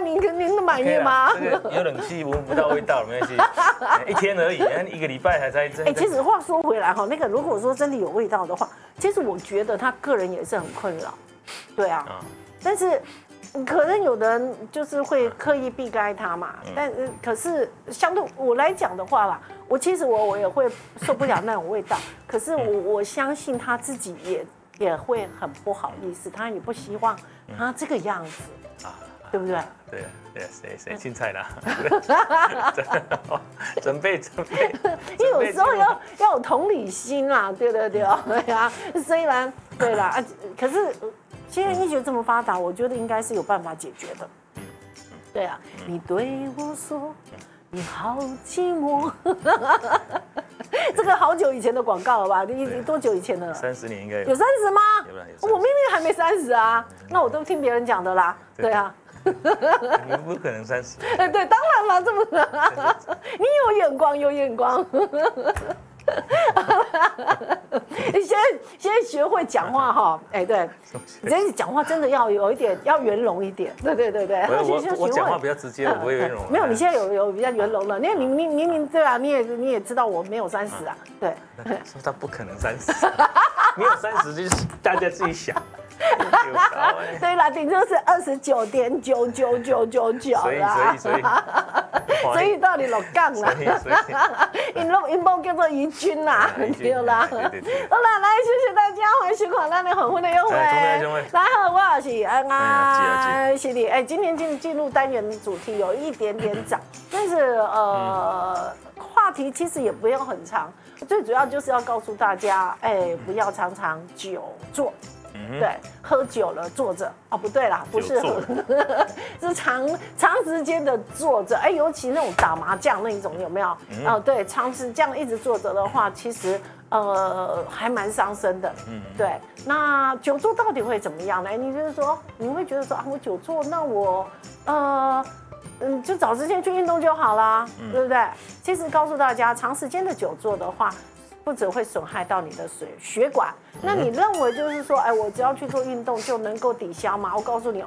您的满意吗？ 这个有冷气闻不到味道，没关系，一天而已，一个礼拜还在。 其实话说回来哈，那个如果说真的有味道的话，其实我觉得他个人也是很困扰，对啊，但是。可能有的人就是会刻意避开它嘛，可是相对我来讲的话啦，其实我也会受不了那种味道，可是我相信他自己也会很不好意思，他也不希望他这个样子啊，对不对？ 对，谁青菜啦？准备， 因为有时候要有同理心啦，对啊，虽然对啦，可是。现在医学这么发达，我觉得应该是有办法解决的。对啊，你对我说你好寂寞，这个好久以前的广告了吧？你多久以前的了 ？30年应该有 30吗？我明明还没30啊，那我都听别人讲的啦。对啊， 你不可能30。 对，当然了，这么你有眼光，有眼光。先学会讲话哈，对，你讲话真的要有一点，要圆融一点，对。 我讲话比较直接，我不会圆融。 没有，你现在有比较圆融了，因为你明明对啊，你也知道我没有30啊，对。 说他不可能30，没有30就是大家自己想。 对啦，顶多是29.99999啦。所以到底落杠啦，因某叫做怡君啦，对啦。好啦，来谢谢大家，欢迎收看咱的黄昏的约会。来好，我是安安，是的，今天进入单元主题有一点点早，但是话题其实也不用很长，最主要就是要告诉大家，不要常常久坐。对，喝酒了坐着不对啦，不是喝，是长时间的坐着，尤其那种打麻将那一种有没有？对，长时这样一直坐着的话，其实还蛮伤身的。对，那久坐到底会怎么样呢？你就是说，你会觉得说我久坐，那我就找时间去运动就好啦，对不对？其实告诉大家，长时间的久坐的话。不只会损害到你的血管，那你认为就是说，我只要去做运动就能够抵消吗？我告诉你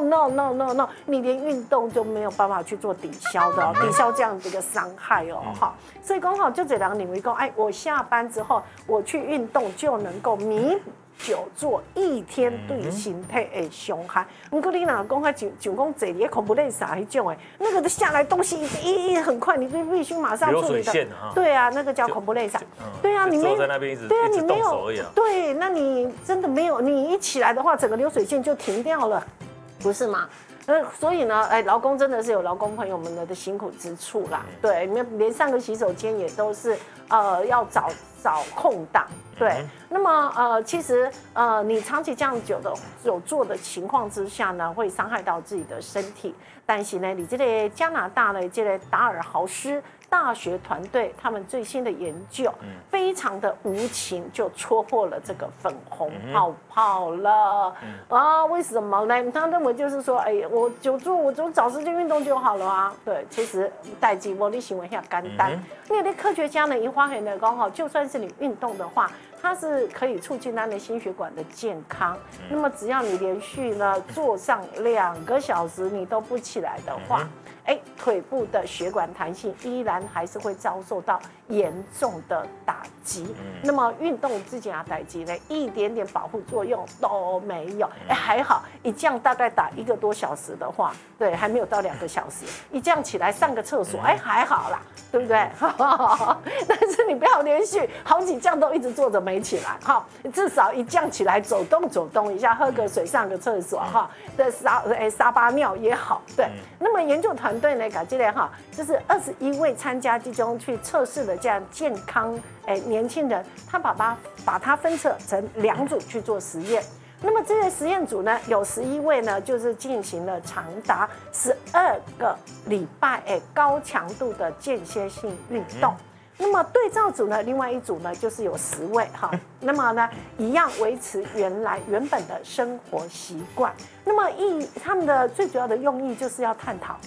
，no， 你连运动就没有办法去做抵消的抵消这样的一个伤害哈。所以刚好就这两领域讲，我下班之后我去运动就能够弥补久坐一天对身体的伤害。不过你若讲像讲坐在恐怖类啥那种那个下来东西很快，你就必须马上流水线哈。 对啊，那个叫恐怖类啥。对啊，你坐在那边一直动手而已。 对，那你真的没有，你一起来的话，整个流水线就停掉了，不是吗？所以呢，劳工真的是有劳工朋友们的辛苦之处啦。对，你们连上个洗手间也都是要找空档。对，那么其实你长期这样久坐的情况之下呢，会伤害到自己的身体。但是呢，你这个加拿大的这个达尔豪斯大学团队他们最新的研究，非常的无情就戳破了这个粉红泡泡了。为什么呢？他认为就是说，我久坐，我就找时间运动就好了啊。对，其实代志无你想的遐简单。因为科学家呢，一发现的刚好，就算是你运动的话，它是可以促进咱的心血管的健康。那么只要你连续呢坐上2个小时，你都不起来的话，腿部的血管弹性依然还是会遭受到严重的打击。那么运动之前的代志呢，一点点保护作用都没有。还好，一这样大概打1个多小时的话，对，还没有到2个小时。一这样起来上个厕所，还好啦，对不对？但是你不要连续好几这样都一直坐着没起来，至少一这样起来走动一下，喝个水，上个厕所，撒把尿也好。对，那么研究团队呢，搞这个就是21位参加其中去测试的这样健康年轻人，他把它分成2组去做实验。那么这些实验组呢，有11位呢，就是进行了长达12个礼拜高强度的间歇性运动。那么对照组呢，另外一组呢，就是有10位那么呢，一样维持原本的生活习惯。那么他们的最主要的用意就是要探讨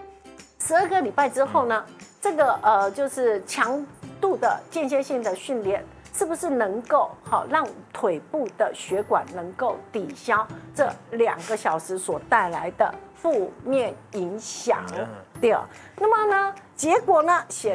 12个礼拜之后呢，这个就是强度的间歇性的训练，是不是能够让腿部的血管能够抵消这2个小时所带来的负面影响。对，那么呢，结果呢显